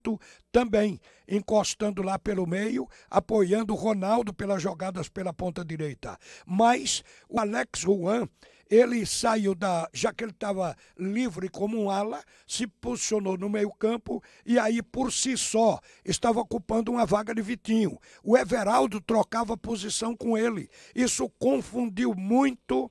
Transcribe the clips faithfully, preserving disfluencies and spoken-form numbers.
também, encostando lá pelo meio, apoiando o Ronaldo pelas jogadas pela ponta direita. Mas o Alex Ruan, ele saiu da... já que ele estava livre como um ala, se posicionou no meio campo e aí, por si só, estava ocupando uma vaga de Vitinho. O Everaldo trocava posição com ele. Isso confundiu muito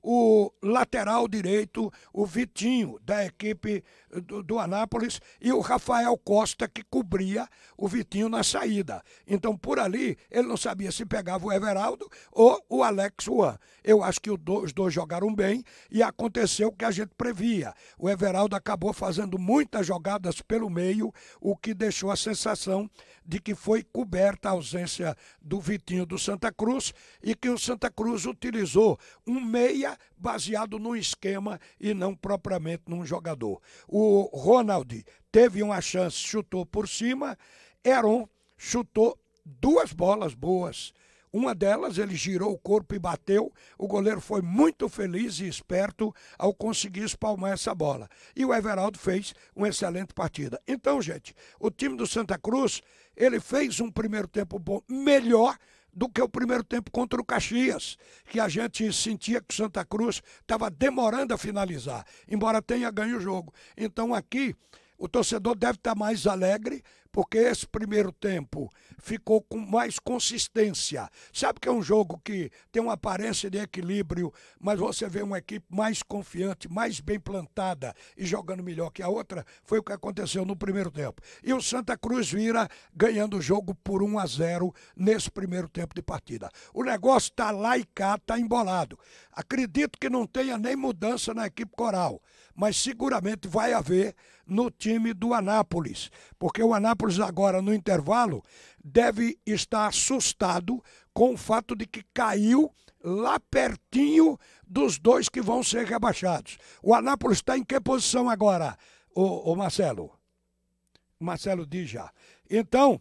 o lateral direito, o Vitinho, da equipe do, do Anápolis, e o Rafael Costa, que cobria o Vitinho na saída. Então, por ali, ele não sabia se pegava o Everaldo ou o Alex Ruan. Eu acho que os dois, dois jogaram bem e aconteceu o que a gente previa. O Everaldo acabou fazendo muitas jogadas pelo meio, o que deixou a sensação de que foi coberta a ausência do Vitinho do Santa Cruz e que o Santa Cruz utilizou um meia baseado num esquema e não propriamente num jogador. O Ronald teve uma chance, chutou por cima, Heron chutou duas bolas boas. Uma delas, ele girou o corpo e bateu. O goleiro foi muito feliz e esperto ao conseguir espalmar essa bola. E o Everaldo fez uma excelente partida. Então, gente, o time do Santa Cruz, ele fez um primeiro tempo bom, melhor do que o primeiro tempo contra o Caxias, que a gente sentia que o Santa Cruz estava demorando a finalizar, embora tenha ganho o jogo. Então, aqui, o torcedor deve estar mais alegre, porque esse primeiro tempo ficou com mais consistência. Sabe que é um jogo que tem uma aparência de equilíbrio, mas você vê uma equipe mais confiante, mais bem plantada e jogando melhor que a outra? Foi o que aconteceu no primeiro tempo. E o Santa Cruz vira ganhando o jogo por um a zero nesse primeiro tempo de partida. O negócio está lá e cá, está embolado. Acredito que não tenha nem mudança na equipe coral, mas seguramente vai haver no time do Anápolis, porque o Anápolis agora no intervalo deve estar assustado com o fato de que caiu lá pertinho dos dois que vão ser rebaixados. O Anápolis está em que posição agora, o, o Marcelo? Marcelo diz já. Então,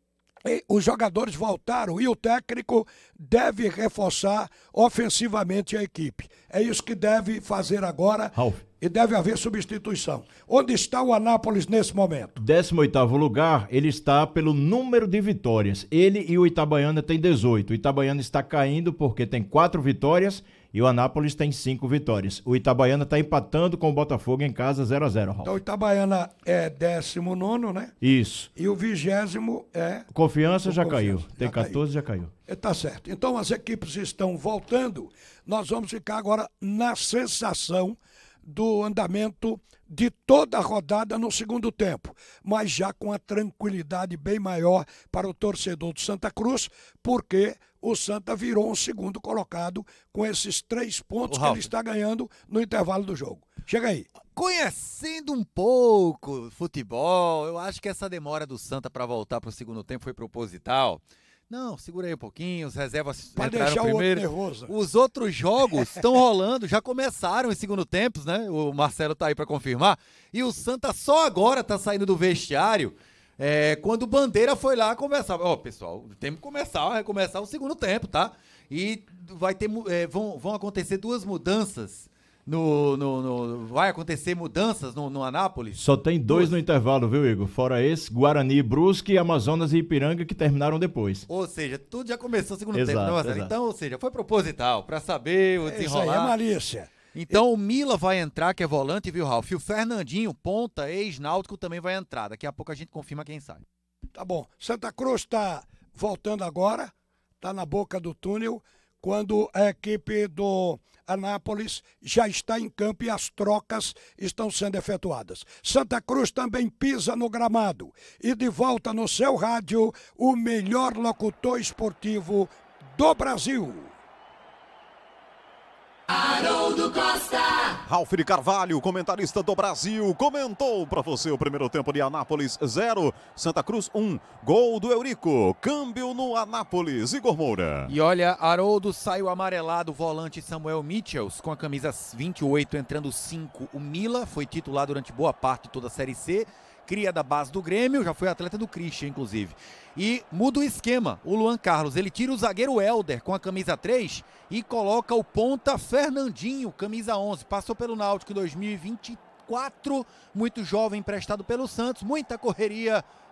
os jogadores voltaram e o técnico deve reforçar ofensivamente a equipe. É isso que deve fazer agora. Ralf. E deve haver substituição. Onde está o Anápolis nesse momento? décimo oitavo lugar, ele está pelo número de vitórias. Ele e o Itabaiana têm dezoito. O Itabaiana está caindo porque tem quatro vitórias e o Anápolis tem cinco vitórias. O Itabaiana está empatando com o Botafogo em casa zero a zero. Então o Itabaiana é décimo nono, né? Isso. E o vigésimo é... Confiança já Confiança. caiu. Tem Já quatorze, caiu. já caiu. Tá certo. Então as equipes estão voltando. Nós vamos ficar agora na sensação do andamento de toda a rodada no segundo tempo, mas já com a tranquilidade bem maior para o torcedor do Santa Cruz, porque o Santa virou um segundo colocado com esses três pontos que ele está ganhando no intervalo do jogo. Chega aí. Conhecendo um pouco futebol, eu acho que essa demora do Santa para voltar para o segundo tempo foi proposital. Não, segura aí um pouquinho, os reservas pra entraram deixar primeiro. O outro nervoso. Os outros jogos estão rolando, já começaram em segundo tempo, né? O Marcelo tá aí para confirmar. E o Santa só agora tá saindo do vestiário, é, quando o Bandeira foi lá conversar. Ó, oh, pessoal, temos que começar, vai começar o segundo tempo, tá? E vai ter, é, vão, vão acontecer duas mudanças. No, no, no, vai acontecer mudanças no, no Anápolis? Só tem dois no intervalo, viu, Igor? Fora esse, Guarani, Brusque, Amazonas e Ipiranga, que terminaram depois. Ou seja, tudo já começou no segundo exato, tempo, né, Marcelo? exato. Então, ou seja, foi proposital, pra saber o desenrolar. Isso aí é malícia. Então e... o Mila vai entrar, que é volante, viu, Ralf? E o Fernandinho, ponta, ex-náutico, também vai entrar. Daqui a pouco a gente confirma quem sai. Tá bom. Santa Cruz tá voltando agora, tá na boca do túnel, quando a equipe do Anápolis já está em campo e as trocas estão sendo efetuadas. Santa Cruz também pisa no gramado. E de volta no seu rádio, o melhor locutor esportivo do Brasil. Haroldo Costa. Ralf de Carvalho, comentarista do Brasil, comentou para você o primeiro tempo de Anápolis zero, Santa Cruz um. Gol do Eurico, câmbio no Anápolis, Igor Moura. E olha, Haroldo saiu amarelado, volante Samuel Mitchells, com a camisa vinte e oito, entrando cinco. O Mila foi titular durante boa parte de toda a Série C, cria da base do Grêmio, já foi atleta do Christian, inclusive. E muda o esquema, o Luan Carlos, ele tira o zagueiro Helder com a camisa três e coloca o ponta Fernandinho, camisa onze, passou pelo Náutico em dois mil e vinte e quatro, muito jovem emprestado pelo Santos, muita correria